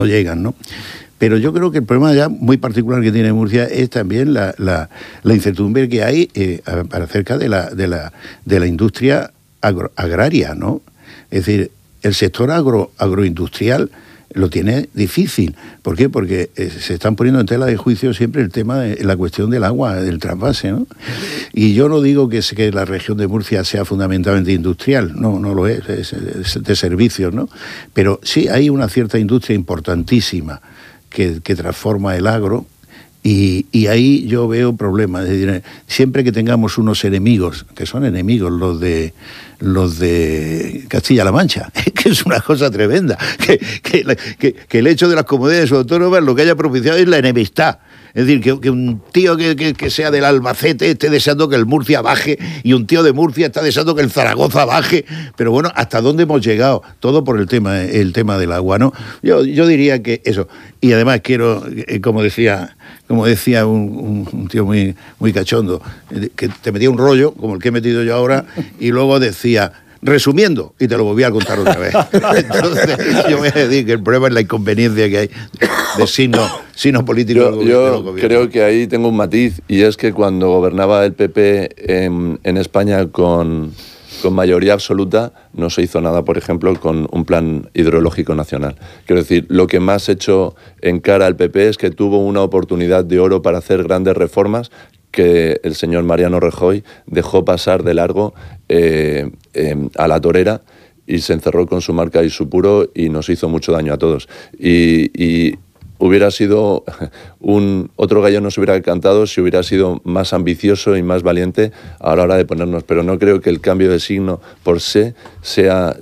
llegan, ¿no? Pero yo creo que el problema ya muy particular que tiene Murcia es también la incertidumbre que hay acerca de la industria agraria, ¿no? Es decir, el sector agroindustrial lo tiene difícil. ¿Por qué? Porque se están poniendo en tela de juicio siempre el tema de la cuestión del agua, del trasvase, ¿no? Y yo no digo que la región de Murcia sea fundamentalmente industrial, no lo es de servicios, ¿no? Pero sí hay una cierta industria importantísima que transforma el agro. Y ahí yo veo problemas. Es decir, siempre que tengamos unos enemigos, que son enemigos los de Castilla-La Mancha, que es una cosa tremenda, que el hecho de las comunidades autónomas lo que haya propiciado es la enemistad. Es decir, que un tío que sea del Albacete esté deseando que el Murcia baje y un tío de Murcia está deseando que el Zaragoza baje. Pero bueno, ¿hasta dónde hemos llegado? Todo por el tema del agua, ¿no? Yo diría que eso. Y además quiero, como decía un tío muy, muy cachondo, que te metía un rollo, como el que he metido yo ahora, y luego decía, resumiendo, y te lo volví a contar otra vez. Entonces, yo voy a decir que el problema es la inconveniencia que hay de signo político. Yo creo que ahí tengo un matiz, y es que cuando gobernaba el PP en España con mayoría absoluta, no se hizo nada, por ejemplo, con un plan hidrológico nacional. Quiero decir, lo que más hecho en cara al PP es que tuvo una oportunidad de oro para hacer grandes reformas que el señor Mariano Rajoy dejó pasar de largo a la torera y se encerró con su marca y su puro y nos hizo mucho daño a todos. Y hubiera sido otro gallo nos hubiera cantado si hubiera sido más ambicioso y más valiente a la hora de ponernos, pero no creo que el cambio de signo por sí sea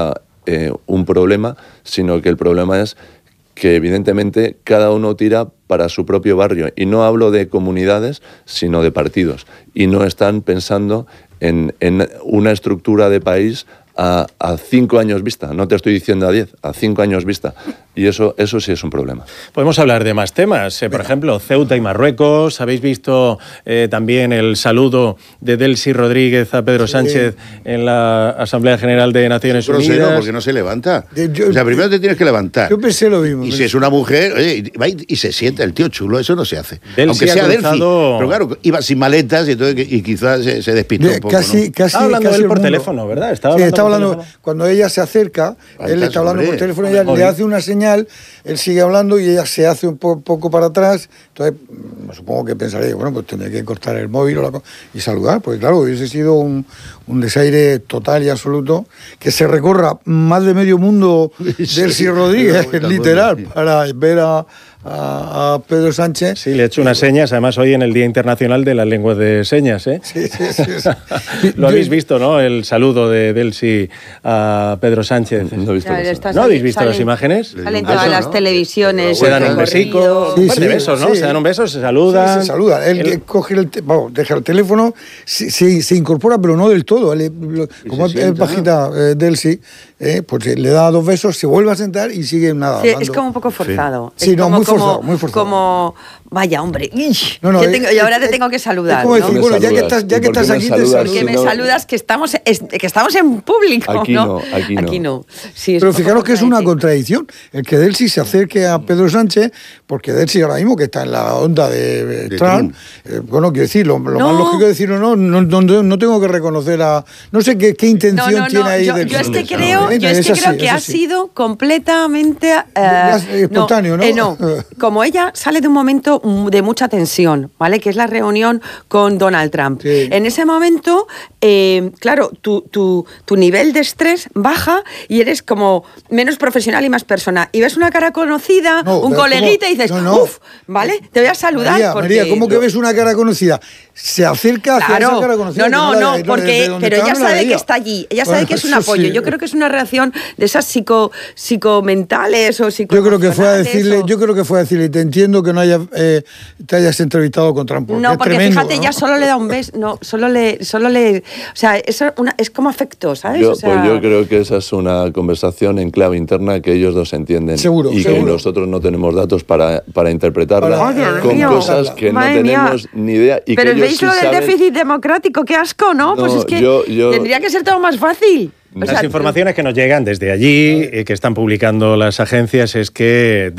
un problema, sino que el problema es que evidentemente cada uno tira para su propio barrio, y no hablo de comunidades, sino de partidos, y no están pensando en una estructura de país a 5 años vista. No te estoy diciendo a 10, a 5 años vista. Y eso sí es un problema. Podemos hablar de más temas. Por ejemplo, Ceuta y Marruecos. Habéis visto también el saludo de Delcy Rodríguez a Pedro Sánchez en la Asamblea General de Naciones Unidas. No, porque no se levanta. O sea, primero te tienes que levantar. Yo pensé lo mismo. Y si es una mujer, oye, va y se siente el tío chulo, eso no se hace. Delcy aunque sea cruzado... Delcy. Pero claro, iba sin maletas y quizás se despistó un poco. Casi, estaba hablando él por teléfono, ¿verdad? Estaba hablando. Cuando ella se acerca, él está hablando por teléfono, ella le hace una señal, él sigue hablando y ella se hace un poco para atrás. Entonces, supongo que pensaría, bueno, pues tendré que cortar el móvil y saludar, porque claro, hubiese sido un desaire total y absoluto, que se recorra más de medio mundo Delcy Rodríguez, literal, para ver a Pedro Sánchez. Sí, le he hecho unas señas, además hoy en el Día Internacional de las Lenguas de Señas, ¿eh? Sí. Lo habéis visto, ¿no? El saludo de Delcy a Pedro Sánchez. No he visto eso. ¿No habéis visto las imágenes? Salen todas las televisiones. Se dan un besico, un par de besos, ¿no? Sí. Se dan un beso, se saludan. Sí, se saluda. Él coge deja el teléfono, se incorpora, pero no del todo. Como es bajita Delcy, pues le da 2 besos, se vuelve a sentar y sigue nada. Sí, es como un poco forzado. Sí, muy forzado. Como, vaya, hombre, no, y ahora te tengo que saludar. Es como decir, ¿no? bueno, ya que estás aquí, te saludo. Porque me saludas que estamos en público. Aquí no. Aquí no. Sí, pero fijaros que es una contradicción el que Delcy se acerque a Pedro Sánchez, porque Delcy ahora mismo, que está en la onda de Trump, bueno, quiero decir, lo más lógico es decirlo, no tengo que reconocer a... No sé qué intención tiene ahí. Yo creo que ha sido completamente... espontáneo, ¿no? Como ella sale de un momento de mucha tensión, ¿vale? Que es la reunión con Donald Trump. Sí. En ese momento, claro, tu nivel de estrés baja y eres como menos profesional y más persona. Y ves una cara conocida, un coleguita, y dices, uff, ¿vale? Te voy a saludar. María, ¿cómo que ves una cara conocida? Se acerca hacia esa cara conocida. Pero ella sabe que está allí. Ella sabe que es un apoyo. Sí. Yo creo que es una reacción de esas psicomentales o psico. Yo creo que fue a decirle, te entiendo que no te hayas entrevistado con Trump. No, porque tremendo, fíjate, ella solo le da un beso, solo le, o sea, eso es como afecto, ¿sabes? Pues yo creo que esa es una conversación en clave interna que ellos dos entienden. Seguro. Que nosotros no tenemos datos para interpretarla con cosas que no tenemos ni idea. Pero veis lo del déficit democrático, qué asco, ¿no? Pues es que tendría que ser todo más fácil. Las informaciones que nos llegan desde allí, que están publicando las agencias, es que